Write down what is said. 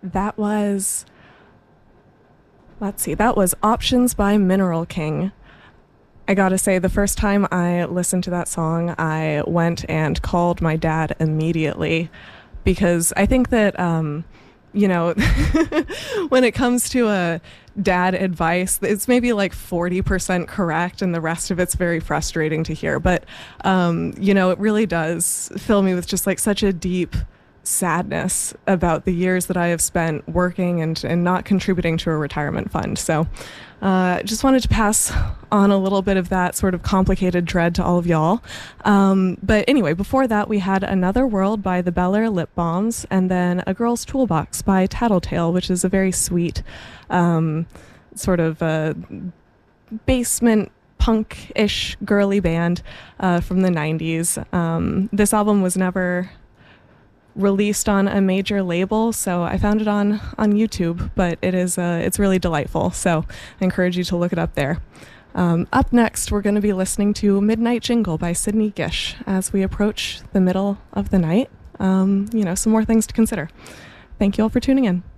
That was, let's see, that was Options by Mineral King. I gotta say, the first time I listened to that song, I went and called my dad immediately because I think that, you know, when it comes to dad advice, it's maybe like 40% correct and the rest of it's very frustrating to hear. But, you know, it really does fill me with just like such a deep sadness about the years that I have spent working and not contributing to a retirement fund. So just wanted to pass on a little bit of that sort of complicated dread to all of y'all. But anyway, before that, we had Another World by the Bel Air Lip Bombs, and then A Girl's Toolbox by Tattletale, which is a very sweet sort of basement punk-ish girly band from the 90s. This album was never released on a major label, so I found it on YouTube, but it's really delightful, so I encourage you to look it up there. Up next, we're going to be listening to Midnight Jingle by Sydney Gish as we approach the middle of the night. You know, some more things to consider. Thank you all for tuning in.